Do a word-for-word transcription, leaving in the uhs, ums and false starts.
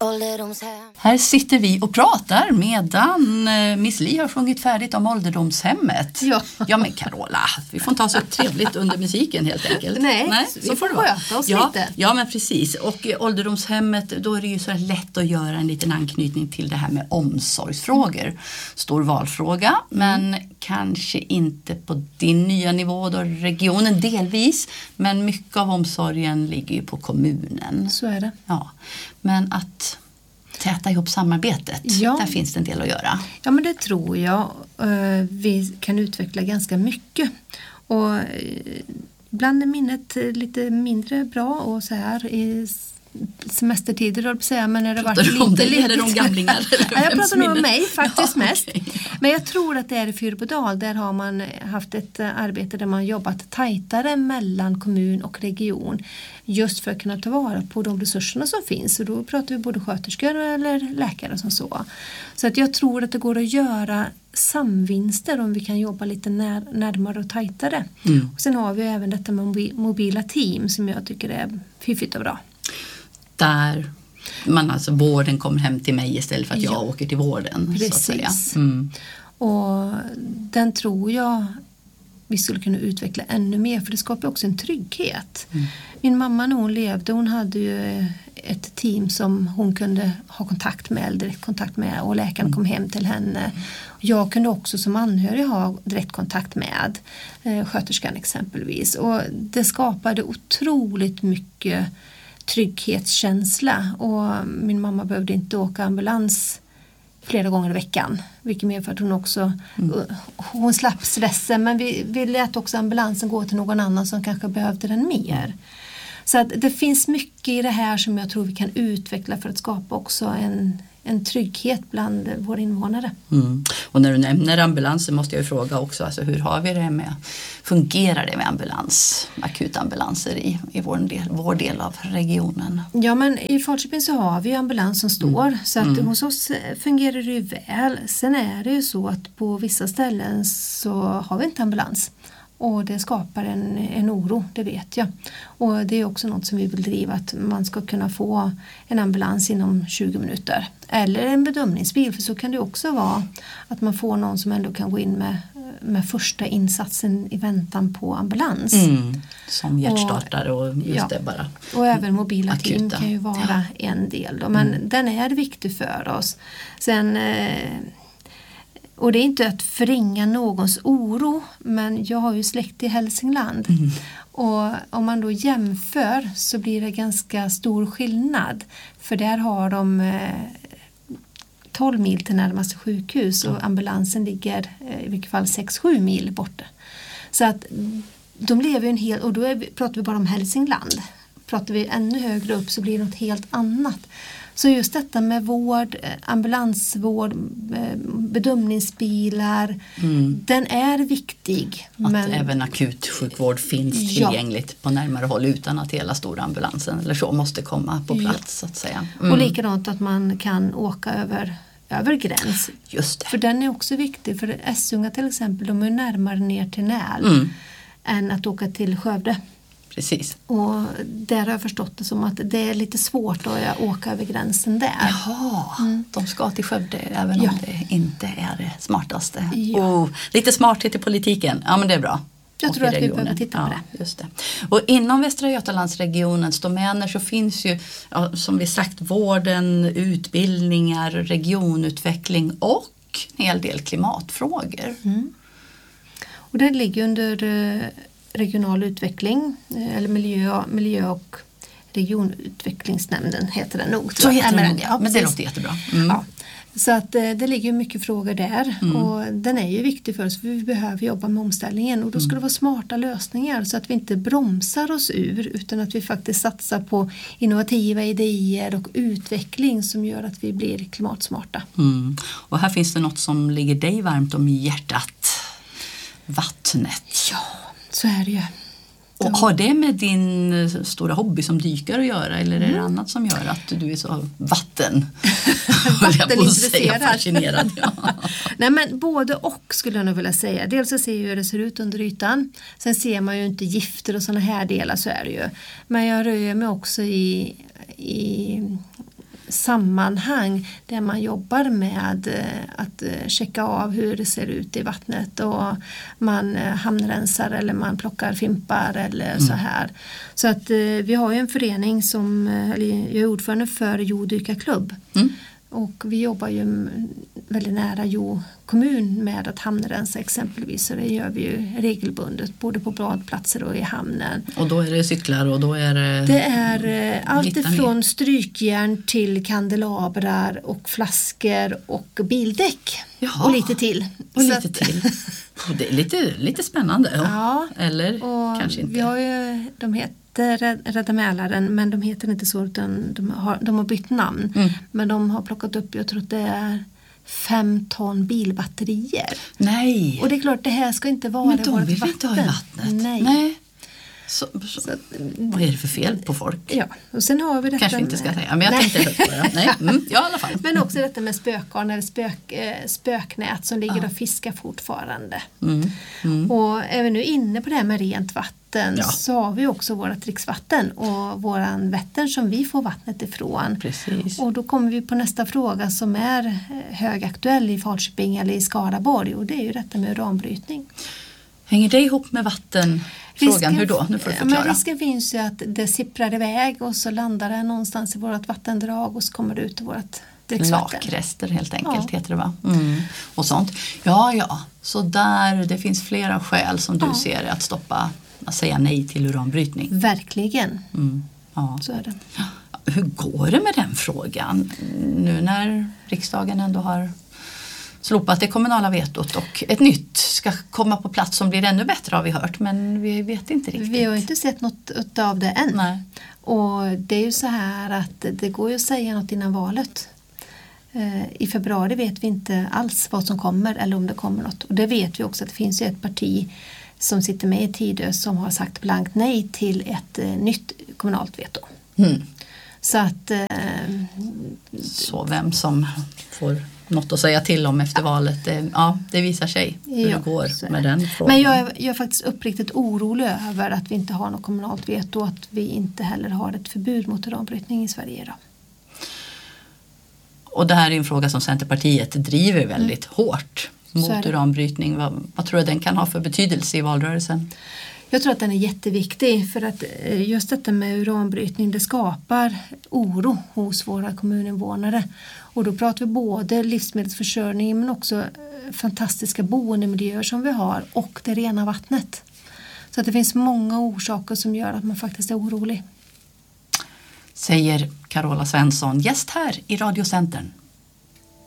Här sitter vi och pratar medan Miss Li har sjungit färdigt om ålderdomshemmet. Ja, ja men Carola, vi får inte ha så trevligt under musiken helt enkelt. Nej, Nej så vi får sköta oss ja, lite. Ja, men precis. Och ålderdomshemmet, då är det ju så lätt att göra en liten anknytning till det här med omsorgsfrågor. Stor valfråga, men mm. kanske inte på din nya nivå då, regionen delvis. Men mycket av omsorgen ligger ju på kommunen. Så är det. Ja, men att täta ihop samarbetet, ja. Där finns det en del att göra. Ja, men det tror jag. Vi kan utveckla ganska mycket. Och ibland är minnet lite mindre bra och så här i semestertider, då säga, men när det pratar varit lite ledigt. Eller om gamlingar? Ja, jag pratar nog om mig faktiskt ja, mest. Okay. Men jag tror att det är i Fyrbodal. Där har man haft ett arbete där man jobbat tajtare mellan kommun och region. Just för att kunna ta vara på de resurserna som finns. Och då pratar vi både sköterskor eller läkare som så. Så att jag tror att det går att göra samvinster om vi kan jobba lite när, närmare och tajtare. Mm. Och sen har vi även detta med mobila team som jag tycker är fiffigt och bra. Där man alltså vården kommer hem till mig istället för att jag ja, åker till vården. Precis. Så att säga. Mm. Och den tror jag vi skulle kunna utveckla ännu mer, för det skapar också en trygghet. Mm. Min mamma när hon levde, hon hade ju ett team som hon kunde ha kontakt med, direkt kontakt med, och läkaren mm. kom hem till henne. Jag kunde också som anhörig ha direkt kontakt med eh, sköterskan exempelvis. Och det skapade otroligt mycket trygghetskänsla, och min mamma behövde inte åka ambulans flera gånger i veckan, vilket medför att hon också mm. hon slapp stressen, men vi, vi lät också ambulansen gå till någon annan som kanske behövde den mer. Så att det finns mycket i det här som jag tror vi kan utveckla för att skapa också en, en trygghet bland våra invånare. Mm. Och när du nämner ambulansen måste jag ju fråga också, alltså hur har vi det med, fungerar det med ambulans, akutambulanser i, i vår, del, vår del av regionen? Ja, men i Falköping så har vi ambulans som står, mm. så att mm. hos oss fungerar det ju väl. Sen är det ju så att på vissa ställen så har vi inte ambulans. Och det skapar en, en oro, det vet jag. Och det är också något som vi vill driva, att man ska kunna få en ambulans inom tjugo minuter. Eller en bedömningsbil, för så kan det också vara att man får någon som ändå kan gå in med, med första insatsen i väntan på ambulans. Mm, som hjärtstartare och, och just ja, det bara. Och även mobila akuta team kan ju vara ja. en del då, men mm. den är viktig för oss. Sen... Eh, Och det är inte att förringa någons oro, men jag har ju släkt i Hälsingland. Mm. Och om man då jämför så blir det ganska stor skillnad. För där har de eh, tolv mil till närmaste sjukhus och ambulansen ligger eh, i vilket fall sex sju mil borta. Så att de lever ju en hel, och då är vi, pratar vi bara om Hälsingland. Pratar vi ännu högre upp så blir det något helt annat. Så just detta med vård, ambulansvård, bedömningsbilar, mm. den är viktig. Att men... även akutsjukvård finns tillgängligt ja. på närmare håll utan att hela stora ambulansen eller så måste komma på plats ja. så att säga. Mm. Och likadant att man kan åka över, över gräns. Just det. För den är också viktig, för Essunga till exempel, de är närmare ner till Näl mm. än att åka till Skövde. Precis. Och där har jag förstått det som att det är lite svårt att åka över gränsen där. Jaha, mm. de ska till Skövde även ja. om det inte är det smartaste. Ja. Oh, lite smarthet i politiken, ja men det är bra. Jag och tror att vi behöver titta på ja, det. Just det. Och inom Västra Götalandsregionens domäner så finns ju, ja, som vi sagt, vården, utbildningar, regionutveckling och en hel del klimatfrågor. Mm. Och det ligger under regional utveckling, eller miljö, miljö och regionutvecklingsnämnden heter den nog. Så heter den, ja, men det låter jättebra. Mm. Ja. Så att det ligger mycket frågor där mm. och den är ju viktig för oss, för vi behöver jobba med omställningen och då ska mm. det vara smarta lösningar så att vi inte bromsar oss ur utan att vi faktiskt satsar på innovativa idéer och utveckling som gör att vi blir klimatsmarta. Mm. Och här finns det något som ligger dig varmt om hjärtat. Vattnet. Ja, så är det ju. Och har det med din stora hobby som dykare att göra eller är det mm. annat som gör att du är så vatten? Vattenintresserad. Fascinerad. Ja. Nej, men både och skulle jag nog vilja säga. Dels så ser jag hur det ser ut under ytan. Sen ser man ju inte gifter och sådana här delar, så är det ju. Men jag rör mig också i, i sammanhang där man jobbar med eh, att eh, checka av hur det ser ut i vattnet och man eh, hamnrensar eller man plockar fimpar eller mm. så här. Så att eh, vi har ju en förening som, eller jag är ordförande för Jo dykarklubb. Mm. Och vi jobbar ju väldigt nära Jo kommun med att hamnrensa exempelvis. Så det gör vi ju regelbundet både på badplatser och i hamnen. Och då är det cyklar och då är det... Det är allt ifrån strykjärn till kandelabrar och flaskor och bildäck. Jaha. Och lite till. Och lite att... till. Det är lite, lite spännande. Ja. Eller och kanske inte. Vi har ju, de heter Rädda Mälaren, men de heter inte så utan de har, de har bytt namn. Mm. Men de har plockat upp, jag tror att det är fem ton bilbatterier. Nej! Och det är klart, det här ska inte vara men de vårt vill vatten. Inte ha i vattnet. Nej. Nej. Så, så, så, vad är det för fel på folk? Ja, och sen har vi detta kanske inte ska säga, men jag nej. tänkte höra. Nej, mm, ja, i alla fall. Men också detta med spökgarn eller spök, eh, spöknät som ligger ja. och fiskar fortfarande. Mm, mm. Och är vi nu inne på det här med rent vatten ja. så har vi också vårt dricksvatten och våran Vättern som vi får vattnet ifrån. Precis. Och då kommer vi på nästa fråga som är högaktuell i Falköping eller i Skaraborg, och det är ju detta med uranbrytning. Hänger det ihop med vatten? Frågan, risken, hur då? Nu får du förklara. Men risken finns ju att det sipprar iväg och så landar det någonstans i vårt vattendrag och så kommer det ut i vårt dricksvatten. Lakrester helt enkelt ja. heter det va? Mm. Och sånt. Ja, ja. Så där, det finns flera skäl som du ja. ser att stoppa, att säga nej till uranbrytning. Verkligen. Mm. Ja. Så är det. Hur går det med den frågan? Nu när riksdagen ändå har slopat det kommunala vetot och ett nytt ska komma på plats som blir ännu bättre har vi hört, men vi vet inte riktigt. Vi har inte sett något av det än. Nej. Och det är ju så här att det går ju att säga något innan valet. I februari vet vi inte alls vad som kommer eller om det kommer något. Och det vet vi också att det finns ju ett parti som sitter med i Tidö som har sagt blankt nej till ett nytt kommunalt veto. Mm. Så att... Så vem som får något att säga till om efter valet, det, ja, det visar sig hur ja, det går med den frågan. Men jag är, jag är faktiskt uppriktigt orolig över att vi inte har något kommunalt veto och att vi inte heller har ett förbud mot uranbrytning i Sverige idag. Och det här är en fråga som Centerpartiet driver väldigt mm. hårt mot uranbrytning. Vad, vad tror du den kan ha för betydelse i valrörelsen? Jag tror att den är jätteviktig för att just detta med uranbrytning det skapar oro hos våra kommuninvånare. Och då pratar vi både livsmedelsförsörjning men också fantastiska boendemiljöer som vi har och det rena vattnet. Så att det finns många orsaker som gör att man faktiskt är orolig. Säger Carola Svensson, gäst här i Radiocentern.